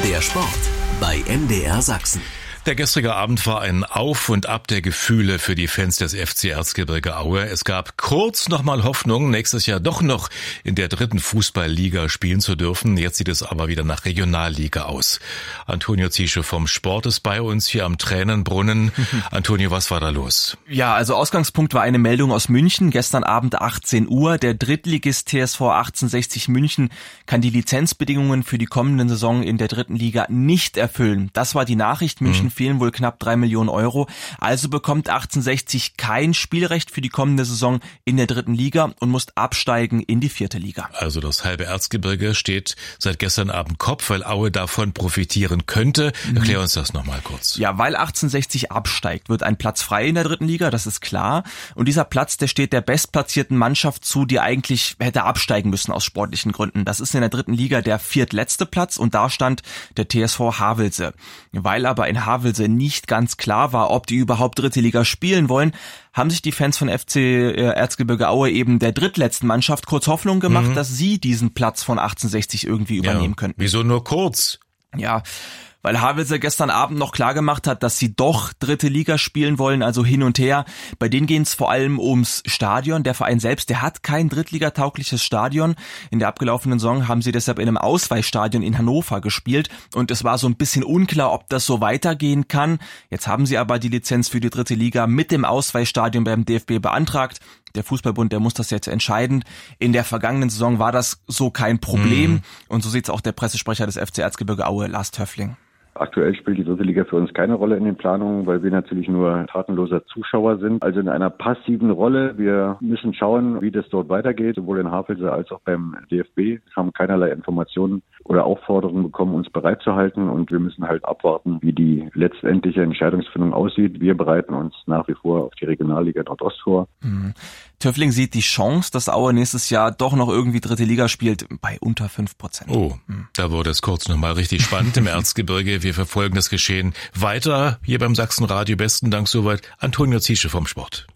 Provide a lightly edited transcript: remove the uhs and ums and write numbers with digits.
Der Sport bei MDR Sachsen. Der gestrige Abend war ein Auf und Ab der Gefühle für die Fans des FC Erzgebirge Aue. Es gab kurz nochmal Hoffnung, nächstes Jahr doch noch in der 3. Fußballliga spielen zu dürfen. Jetzt sieht es aber wieder nach Regionalliga aus. Antonio Ziesche vom Sport ist bei uns hier am Tränenbrunnen. Antonio, was war da los? Ja, also Ausgangspunkt war eine Meldung aus München. Gestern Abend 18 Uhr. Der Drittligist TSV 1860 München kann die Lizenzbedingungen für die kommende Saison in der 3. Liga nicht erfüllen. Das war die Nachricht. München fehlen wohl knapp 3 Millionen Euro. Also bekommt 1860 kein Spielrecht für die kommende Saison in der 3. Liga und muss absteigen in die 4. Liga. Also das halbe Erzgebirge steht seit gestern Abend Kopf, weil Aue davon profitieren könnte. Erklär uns das nochmal kurz. Ja, weil 1860 absteigt, wird ein Platz frei in der 3. Liga, das ist klar. Und dieser Platz, der steht der bestplatzierten Mannschaft zu, die eigentlich hätte absteigen müssen aus sportlichen Gründen. Das ist in der 3. Liga der viertletzte Platz und da stand der TSV Havelse. Weil aber in Havelse nicht ganz klar war, ob die überhaupt 3. Liga spielen wollen, haben sich die Fans von FC Erzgebirge Aue eben der drittletzten Mannschaft kurz Hoffnung gemacht, dass sie diesen Platz von 1860 irgendwie übernehmen könnten. Wieso nur kurz? Ja, weil Havelse gestern Abend noch klar gemacht hat, dass sie doch 3. Liga spielen wollen, also hin und her. Bei denen geht es vor allem ums Stadion. Der Verein selbst, der hat kein drittligataugliches Stadion. In der abgelaufenen Saison haben sie deshalb in einem Ausweichstadion in Hannover gespielt und es war so ein bisschen unklar, ob das so weitergehen kann. Jetzt haben sie aber die Lizenz für die 3. Liga mit dem Ausweichstadion beim DFB beantragt. Der Fußballbund, der muss das jetzt entscheiden. In der vergangenen Saison war das so kein Problem. Und so sieht es auch der Pressesprecher des FC Erzgebirge Aue, Lars Töffling. Aktuell spielt die 3. Liga für uns keine Rolle in den Planungen, weil wir natürlich nur tatenloser Zuschauer sind, also in einer passiven Rolle. Wir müssen schauen, wie das dort weitergeht, sowohl in Havelse als auch beim DFB. Wir haben keinerlei Informationen oder Aufforderungen bekommen, uns bereit zu halten und wir müssen halt abwarten, wie die letztendliche Entscheidungsfindung aussieht. Wir bereiten uns nach wie vor auf die Regionalliga Nordost vor. Töffling sieht die Chance, dass Aue nächstes Jahr doch noch irgendwie 3. Liga spielt, bei unter 5%. Oh, da wurde es kurz nochmal richtig spannend im Erzgebirge. Wir verfolgen das Geschehen weiter hier beim Sachsenradio. Besten Dank soweit Antonio Ziesche vom Sport.